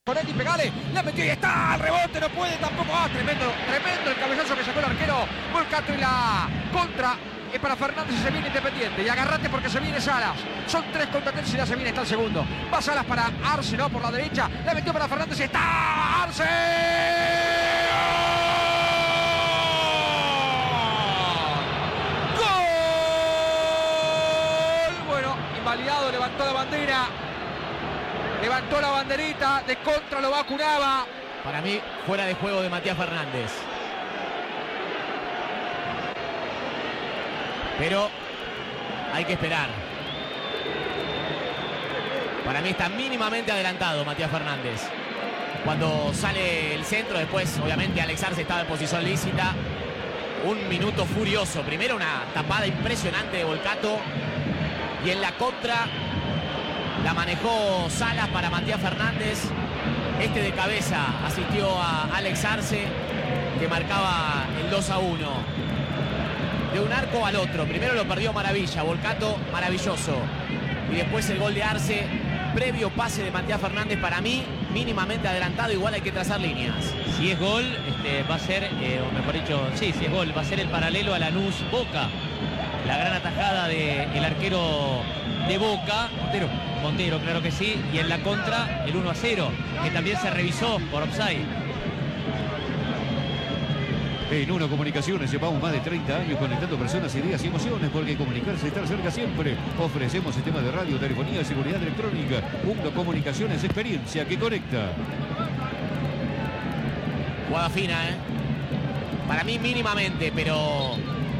Ponetti, pegale, la metió y está, el rebote, no puede tampoco. Tremendo el cabezazo que sacó el arquero Volcato, y la contra es para Fernández y se viene Independiente. Y agarrate porque se viene Salas. Son 3 contra 3 y ya se viene, está el segundo. Va Salas para Arce, ¿no? Por la derecha, la metió para Fernández y está Arce. ¡Gol! Bueno, invalidado, levantó la bandera. Levantó la banderita, de contra lo vacunaba. Para mí, fuera de juego de Matías Fernández. Pero hay que esperar. Para mí está mínimamente adelantado Matías Fernández. Cuando sale el centro, después obviamente Alex Arce estaba en posición lícita. Un minuto furioso. Primero una tapada impresionante de Volcato. Y en la contra la manejó Salas para Matías Fernández. Este de cabeza asistió a Alex Arce, que marcaba el 2-1. De un arco al otro. Primero lo perdió Maravilla. Volcato, maravilloso. Y después el gol de Arce. Previo pase de Matías Fernández, para mí mínimamente adelantado. Igual hay que trazar líneas. Si es gol, va a ser, o mejor dicho, sí, si es gol, va a ser el paralelo a Lanús Boca. La gran atajada del arquero de Boca, Montero, claro que sí, y en la contra el 1-0, que también se revisó por offside. En Uno Comunicaciones llevamos más de 30 años conectando personas, ideas y emociones, porque comunicarse es estar cerca siempre. Ofrecemos sistemas de radio, telefonía y seguridad electrónica. Uno Comunicaciones, experiencia que conecta. Jugada fina, para mí mínimamente, pero...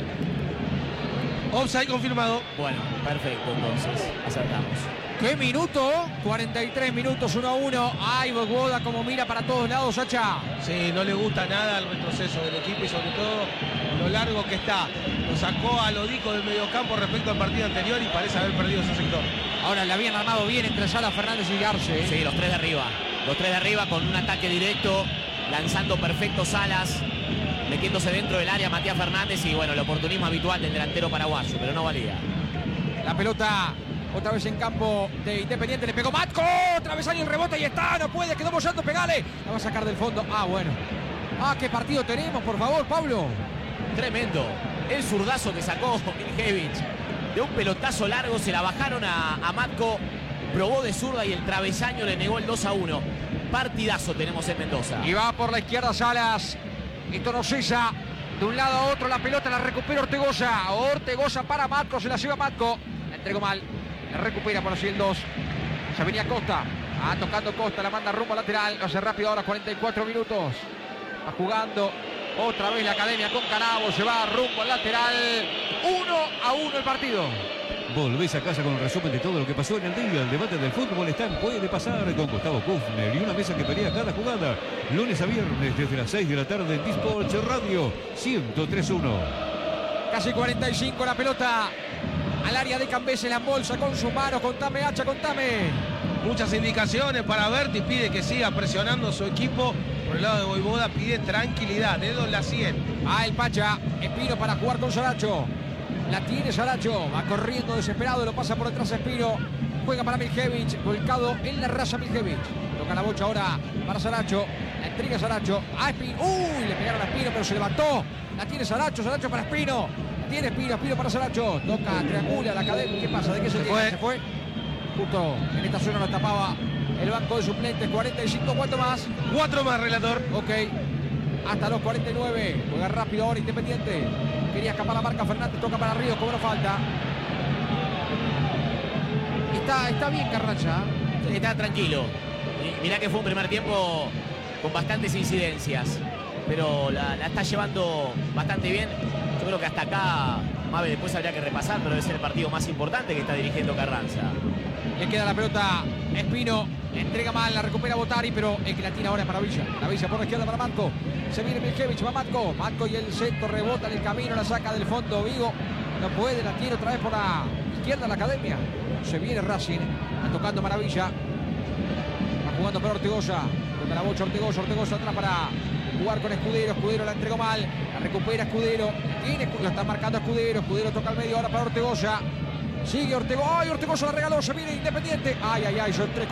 Offside confirmado. Bueno, perfecto, entonces acertamos. ¡Qué minuto! 43 minutos, 1-1. ¡Ay, Bogoda como mira para todos lados, Sacha! Sí, no le gusta nada el retroceso del equipo y sobre todo lo largo que está. Lo sacó a Lodico del mediocampo respecto al partido anterior y parece haber perdido ese sector. Ahora la habían armado bien entre Salas, Fernández y Arce. Sí, los tres de arriba. Los tres de arriba con un ataque directo, lanzando perfecto Salas, metiéndose dentro del área Matías Fernández y bueno, el oportunismo habitual del delantero paraguayo, pero no valía. La pelota otra vez en campo de Independiente, le pegó Matco, travesaño el rebote y está, no puede, quedó bollando, pegale. La va a sacar del fondo, bueno. Qué partido tenemos, por favor, Pablo. Tremendo. El zurdazo que sacó Miljevic. De un pelotazo largo se la bajaron a Matco, probó de zurda y el travesaño le negó el 2-1. Partidazo tenemos en Mendoza. Y va por la izquierda Salas. Esto no cesa. De un lado a otro la pelota la recupera Ortegoza. Ortegoza para Matco, se la lleva Matco. La entregó mal. La recupera por así el 2. Ya venía Costa. Tocando Costa, la manda rumbo lateral. Lo hace rápido ahora, 44 minutos. Va jugando otra vez la Academia con Canavo. Se va rumbo al lateral. 1-1 el partido. Volvés a casa con el resumen de todo lo que pasó en el día. El debate del fútbol está en Puede Pasar con Gustavo Kufner y una mesa que pelea cada jugada. Lunes a viernes desde las 6 de la tarde en Disport Radio 103.1. Casi 45 la pelota. Al área de Cambese, la bolsa con sus manos. Contame, Hacha, contame. Muchas indicaciones para Berti, pide que siga presionando a su equipo. Por el lado de Voivoda pide tranquilidad, dedos la 100. El Pacha, Espino para jugar con Saracho. La tiene Saracho, va corriendo desesperado, lo pasa por detrás Espino. Juega para Miljevic, volcado en la raza Miljevic. Toca la bocha ahora para Saracho. La entrega Saracho a Espino. Le pegaron a Espino, pero se levantó. La tiene Saracho para Espino. Tiene Espino para Saracho. Toca, triangula la Academia. ¿Qué pasa? ¿De qué se tiene? Se fue. Justo en esta zona lo tapaba el banco de suplentes. 45, ¿cuánto más? 4 más, relator. Ok. Hasta los 49. Juega rápido ahora Independiente. Quería escapar la marca Fernández. Toca para Ríos. Cobró falta. Está bien Carranza. Está tranquilo. Mirá que fue un primer tiempo con bastantes incidencias. Pero la está llevando bastante bien. Yo creo que hasta acá, Mabe, después habría que repasar, pero debe ser el partido más importante que está dirigiendo Carranza. Le queda la pelota Espino. Entrega mal, la recupera Botari, pero el que la tira ahora es Maravilla. Maravilla por la izquierda para Matco. Se viene Miljevic, va Matco. Matco y el centro rebota en el camino, la saca del fondo Vigo. No puede, la tiene otra vez por la izquierda la Academia. Se viene Racing, está tocando Maravilla. Va jugando para Ortegoza. Toca la bocha Ortegoza atrás para jugar con Escudero. Escudero la entregó mal, la recupera Escudero. Lo está marcando Escudero. Escudero toca al medio ahora para Ortegoza. Sigue Ortegoza. Ortegoza la regaló, se viene Independiente. Son 3.